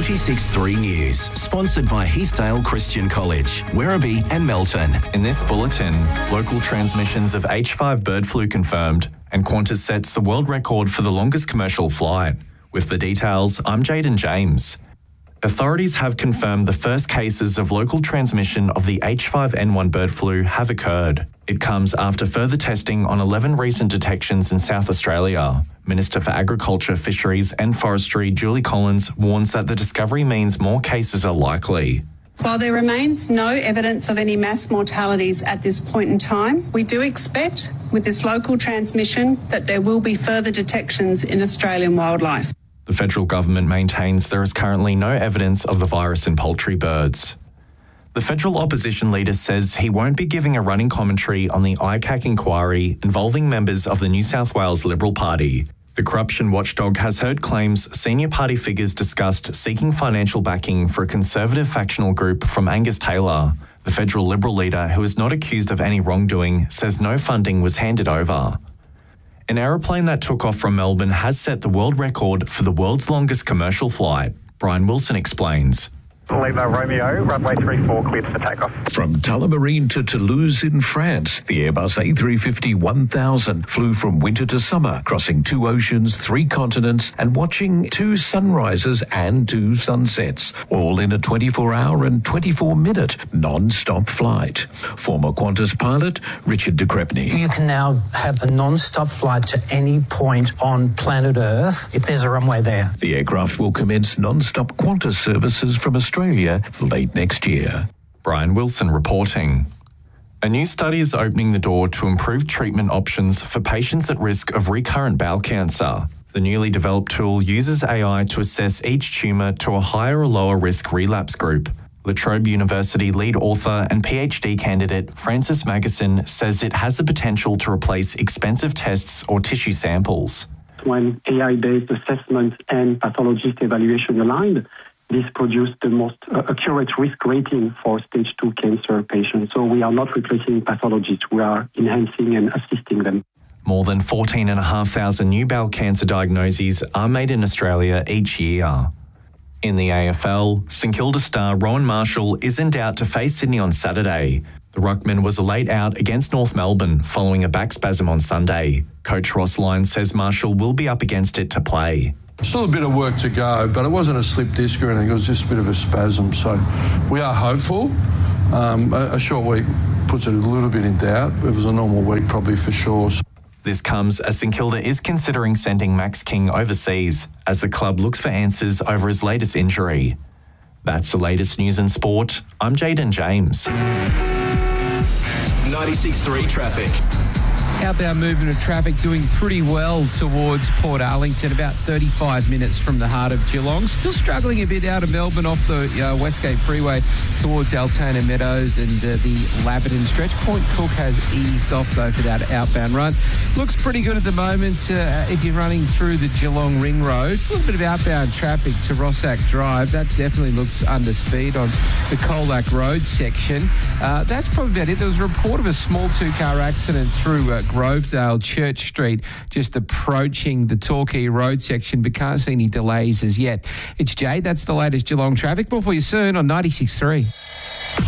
96.3 News, sponsored by Heathdale Christian College, Werribee and Melton. In this bulletin, local transmissions of H5 bird flu confirmed, and Qantas sets the world record for the longest commercial flight. With the details, I'm Jaden James. Authorities have confirmed the first cases of local transmission of the H5N1 bird flu have occurred. It comes after further testing on 11 recent detections in South Australia. Minister for Agriculture, Fisheries and Forestry Julie Collins warns that the discovery means more cases are likely. While there remains no evidence of any mass mortalities at this point in time, we do expect, with this local transmission, that there will be further detections in Australian wildlife. The federal government maintains there is currently no evidence of the virus in poultry birds. The federal opposition leader says he won't be giving a running commentary on the ICAC inquiry involving members of the New South Wales Liberal Party. The corruption watchdog has heard claims senior party figures discussed seeking financial backing for a conservative factional group from Angus Taylor. The federal Liberal leader, who is not accused of any wrongdoing, says no funding was handed over. An aeroplane that took off from Melbourne has set the world record for the world's longest commercial flight. Brian Wilson explains. Lima Romeo, runway 34 cleared for takeoff. From Tullamarine to Toulouse in France, the Airbus A350-1000 flew from winter to summer, crossing 2 oceans, 3 continents, and watching 2 sunrises and 2 sunsets, all in a 24-hour and 24-minute non-stop flight. Former Qantas pilot Richard de Crespigny. You can now have a non-stop flight to any point on planet Earth if there's a runway there. The aircraft will commence non-stop Qantas services from Australia late next year. Brian Wilson reporting. A new study is opening the door to improved treatment options for patients at risk of recurrent bowel cancer. The newly developed tool uses AI to assess each tumour to a higher or lower risk relapse group. La Trobe University lead author and PhD candidate Francis Magusson says it has the potential to replace expensive tests or tissue samples. When AI-based assessment and pathologist evaluation aligned, this produced the most accurate risk rating for stage 2 cancer patients. So we are not replacing pathologists, we are enhancing and assisting them. More than 14,500 new bowel cancer diagnoses are made in Australia each year. In the AFL, St Kilda star Rowan Marshall is in doubt to face Sydney on Saturday. The ruckman was a late out against North Melbourne following a back spasm on Sunday. Coach Ross Lyons says Marshall will be up against it to play. Still a bit of work to go, but it wasn't a slip disc or anything, it was just a bit of a spasm. So we are hopeful. A short week puts it a little bit in doubt. If it was a normal week, probably for sure. This comes as St Kilda is considering sending Max King overseas as the club looks for answers over his latest injury. That's the latest news in sport. I'm Jaden James. 96.3 traffic. Outbound movement of traffic doing pretty well towards Port Arlington, about 35 minutes from the heart of Geelong. Still struggling a bit out of Melbourne off the Westgate Freeway towards Altona Meadows and the Laverton stretch. Point Cook has eased off though for that outbound run. Looks pretty good at the moment if you're running through the Geelong Ring Road. A little bit of outbound traffic to Rossack Drive. That definitely looks under speed on the Colac Road section. That's probably about it. There was a report of a small 2-car accident through Grovedale Church Street, just approaching the Torquay Road section, but can't see any delays as yet. It's Jay. That's the latest Geelong traffic. More for you soon on 96.3.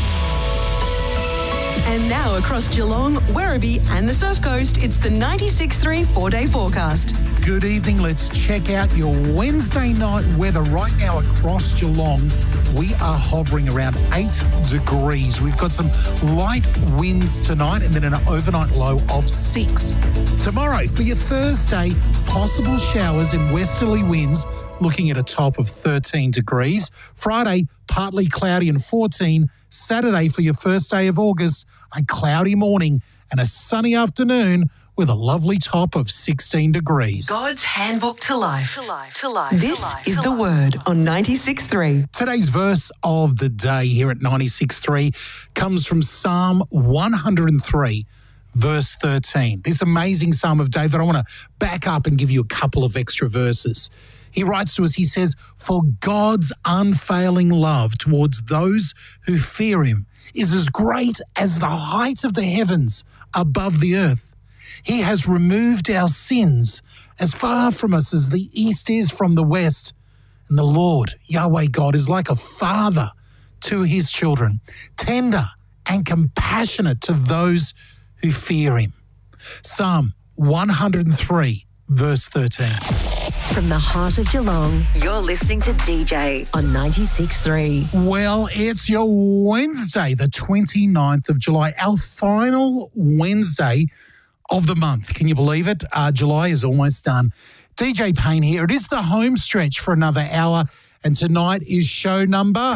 And now across Geelong, Werribee and the Surf Coast, it's the 96.3 4-day forecast. Good evening. Let's check out your Wednesday night weather. Right now across Geelong, we are hovering around 8 degrees. We've got some light winds tonight and then an overnight low of 6. Tomorrow, for your Thursday, possible showers and westerly winds, looking at a top of 13 degrees. Friday, partly cloudy and 14. Saturday, for your first day of August, a cloudy morning and a sunny afternoon with a lovely top of 16 degrees. God's handbook to life. This is the Word on 96.3. Today's verse of the day here at 96.3 comes from Psalm 103, verse 13. This amazing Psalm of David, I want to back up and give you a couple of extra verses. He writes to us, he says, "For God's unfailing love towards those who fear him is as great as the height of the heavens above the earth. He has removed our sins as far from us as the east is from the west. And the Lord, Yahweh God, is like a father to his children, tender and compassionate to those who fear him. Psalm 103, verse 13. From the heart of Geelong, you're listening to DJ on 96.3. Well, it's your Wednesday, the 29th of July, our final Wednesday of the month. Can you believe it? July is almost done. DJ Payne here. It is the home stretch for another hour, and tonight is show number...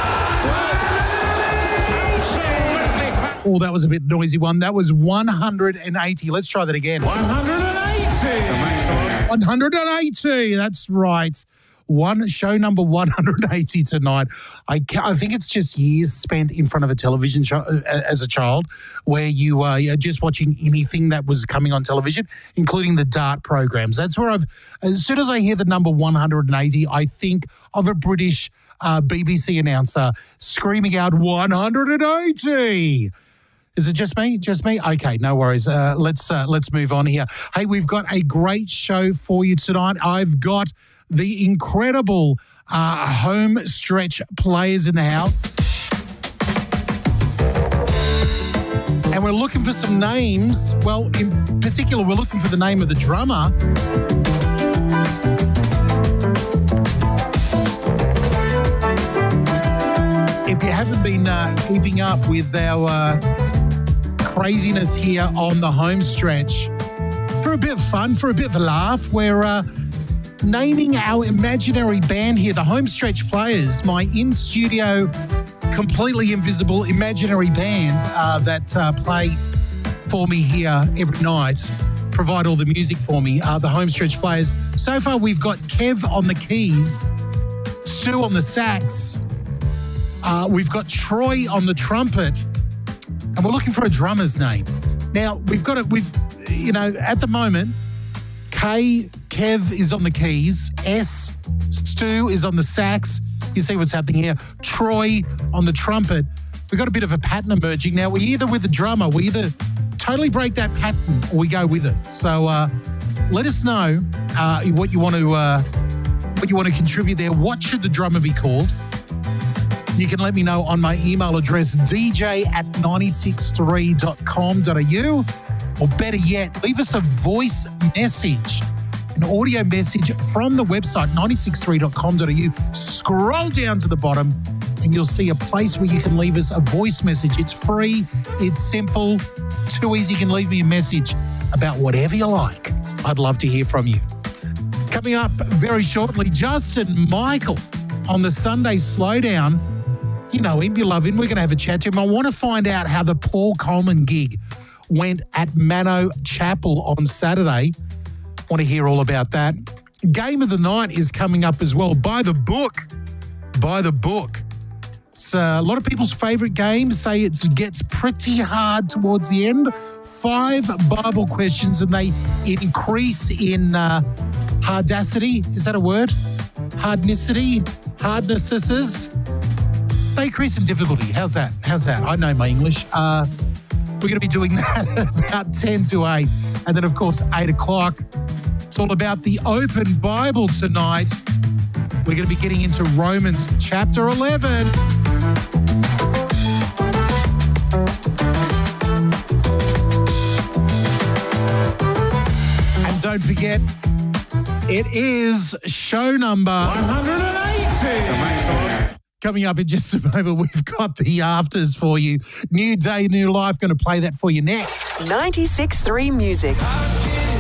Oh, that was a bit noisy one. That was 180. Let's try that again. 180. That's right. Show number 180 tonight. I think it's just years spent in front of a television show as a child, where you are just watching anything that was coming on television, including the dart programs. That's where as soon as I hear the number 180, I think of a British BBC announcer screaming out 180. Is it just me? Just me? Okay, no worries. Let's move on here. Hey, we've got a great show for you tonight. I've got the incredible home stretch players in the house. And we're looking for some names. Well, in particular, we're looking for the name of the drummer. If you haven't been keeping up with our craziness here on the home stretch, for a bit of fun, for a bit of a laugh, we're naming our imaginary band here, the home stretch players, my in-studio, completely invisible imaginary band that play for me here every night, provide all the music for me, the home stretch players. So far, we've got Kev on the keys, Stu on the sax, we've got Troy on the trumpet, and we're looking for a drummer's name. Now, at the moment, Kev is on the keys, Stu is on the sax. You see what's happening here. Troy on the trumpet. We've got a bit of a pattern emerging. Now, we're either with the drummer, we either totally break that pattern or we go with it. So let us know what you want to contribute there. What should the drummer be called? You can let me know on my email address, dj@963.com.au, or better yet, leave us a voice message, an audio message from the website, 963.com.au. Scroll down to the bottom and you'll see a place where you can leave us a voice message. It's free, it's simple, too easy. You can leave me a message about whatever you like. I'd love to hear from you. Coming up very shortly, Justin Michael on the Sunday Slowdown. You know him, you love him. We're going to have a chat to him. I want to find out how the Paul Coleman gig went at Mano Chapel on Saturday. Want to hear all about that. Game of the night is coming up as well. By the book. It's a lot of people's favourite game. Say it gets pretty hard towards the end. 5 Bible questions and they increase in hardacity. Is that a word? Hardnesses. They increase in difficulty. How's that? I know my English. We're going to be doing that about 10 to 8. And then, of course, 8 o'clock. It's all about the open Bible tonight. We're going to be getting into Romans chapter 11. And don't forget, it is show number 180. Coming up in just a moment, we've got the afters for you. New day, new life. Going to play that for you next. 96.3 Music.